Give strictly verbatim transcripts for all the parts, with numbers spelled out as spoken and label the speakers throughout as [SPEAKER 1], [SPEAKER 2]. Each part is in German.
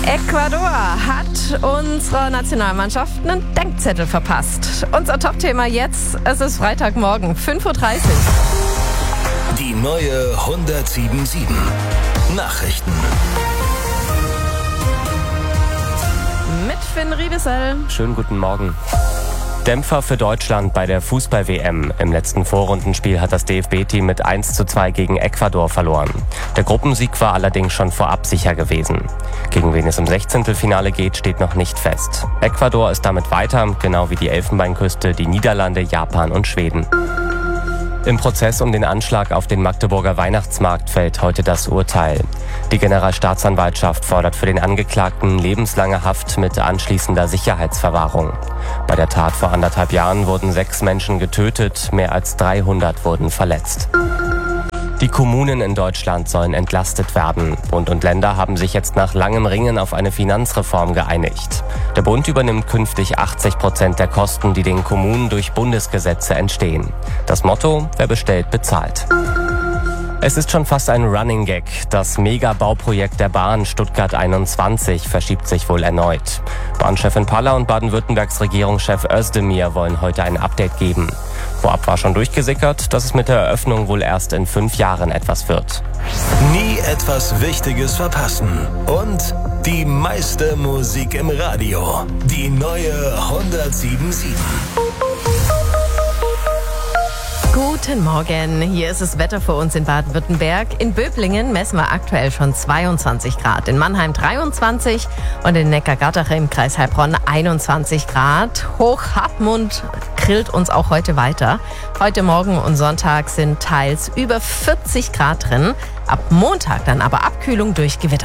[SPEAKER 1] Ecuador hat unserer Nationalmannschaft einen Denkzettel verpasst. Unser Top-Thema jetzt, es ist Freitagmorgen, fünf Uhr dreißig.
[SPEAKER 2] Die neue hundertsieben sieben Nachrichten.
[SPEAKER 1] Mit Finn Riedesel.
[SPEAKER 3] Schönen guten Morgen. Dämpfer für Deutschland bei der Fußball-W M. Im letzten Vorrundenspiel hat das D F B-Team mit eins zu zwei gegen Ecuador verloren. Der Gruppensieg war allerdings schon vorab sicher gewesen. Gegen wen es im Sechzehntelfinale geht, steht noch nicht fest. Ecuador ist damit weiter, genau wie die Elfenbeinküste, die Niederlande, Japan und Schweden. Im Prozess um den Anschlag auf den Magdeburger Weihnachtsmarkt fällt heute das Urteil. Die Generalstaatsanwaltschaft fordert für den Angeklagten lebenslange Haft mit anschließender Sicherheitsverwahrung. Bei der Tat vor anderthalb Jahren wurden sechs Menschen getötet, mehr als dreihundert wurden verletzt. Die Kommunen in Deutschland sollen entlastet werden. Bund und Länder haben sich jetzt nach langem Ringen auf eine Finanzreform geeinigt. Der Bund übernimmt künftig achtzig Prozent der Kosten, die den Kommunen durch Bundesgesetze entstehen. Das Motto: wer bestellt, bezahlt. Es ist schon fast ein Running Gag. Das Mega-Bauprojekt der Bahn Stuttgart einundzwanzig verschiebt sich wohl erneut. Bahnchefin Paller und Baden-Württembergs Regierungschef Özdemir wollen heute ein Update geben. Vorab war schon durchgesickert, dass es mit der Eröffnung wohl erst in fünf Jahren etwas wird.
[SPEAKER 2] Nie etwas Wichtiges verpassen. Und die meiste Musik im Radio. Die neue hundertsieben sieben.
[SPEAKER 1] Guten Morgen, hier ist das Wetter für uns in Baden-Württemberg. In Böblingen messen wir aktuell schon zweiundzwanzig Grad, in Mannheim dreiundzwanzig und in Neckargartache im Kreis Heilbronn einundzwanzig Grad. Hochhartmund grillt uns auch heute weiter. Heute Morgen und Sonntag sind teils über vierzig Grad drin. Ab Montag dann aber Abkühlung durch Gewitter.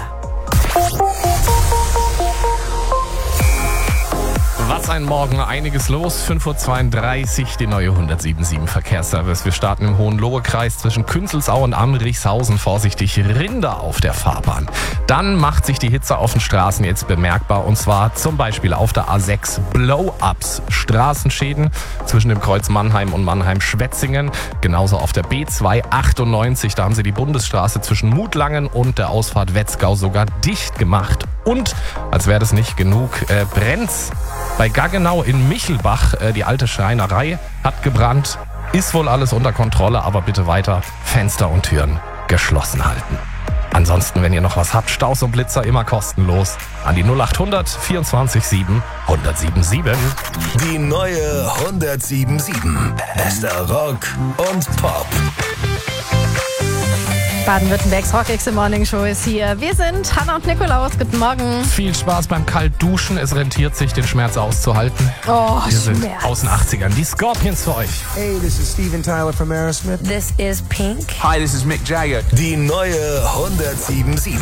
[SPEAKER 4] Was ein Morgen, einiges los. fünf Uhr zweiunddreißig, die neue hundertsieben sieben Verkehrsservice. Wir starten im Hohenlohe-Kreis zwischen Künzelsau und Amrichshausen. Vorsichtig, Rinder auf der Fahrbahn. Dann macht sich die Hitze auf den Straßen jetzt bemerkbar. Und zwar zum Beispiel auf der A sechs Blow-Ups. Straßenschäden zwischen dem Kreuz Mannheim und Mannheim-Schwetzingen. Genauso auf der B zweihundertachtundneunzig. Da haben sie die Bundesstraße zwischen Mutlangen und der Ausfahrt Wetzgau sogar dicht gemacht. Und, als wäre das nicht genug, äh, brennt's bei Gaggenau in Michelbach. Äh, die alte Schreinerei hat gebrannt. Ist wohl alles unter Kontrolle, aber bitte weiter Fenster und Türen geschlossen halten. Ansonsten, wenn ihr noch was habt, Staus und Blitzer immer kostenlos an die null achthundert vierundzwanzig sieben hundertsieben sieben.
[SPEAKER 2] Die neue hundertsieben sieben. Bester Rock und Pop.
[SPEAKER 1] Baden-Württembergs Rock X Morning Show ist hier. Wir sind Hanna und Nikolaus. Guten Morgen.
[SPEAKER 4] Viel Spaß beim Kaltduschen. Es rentiert sich, den Schmerz auszuhalten.
[SPEAKER 1] Oh,
[SPEAKER 4] Wir sind
[SPEAKER 1] Schmerz.
[SPEAKER 4] aus den achtzigern. Die Scorpions für euch.
[SPEAKER 5] Hey, this is Steven Tyler from Aerosmith.
[SPEAKER 6] This is Pink.
[SPEAKER 5] Hi, this is Mick Jagger.
[SPEAKER 2] Die neue hundertsieben sieben.